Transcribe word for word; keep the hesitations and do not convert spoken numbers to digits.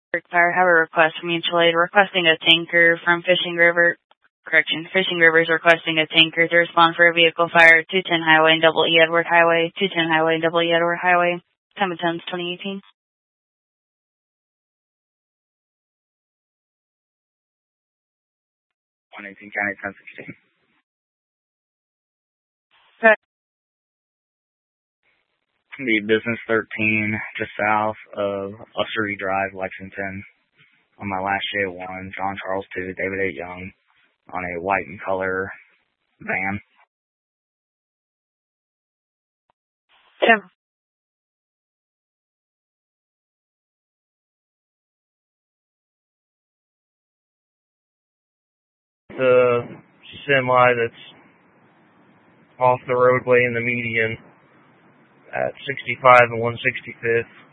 Fire have a request from mutual aid requesting a tanker from Fishing River. Correction, Fishing River is requesting a tanker to respond for a vehicle fire at two ten Highway and Double E Edward Highway, two ten Highway and Double E Edward Highway, time of tens twenty eighteen. one eighteen County ten sixteen. Okay. The Business thirteen, just south of Ussery Drive, Lexington. On my last J one, John Charles two, David eight Young, on a white and color van. Yeah. The semi that's off the roadway in the median at sixty-five and one sixty-fifth.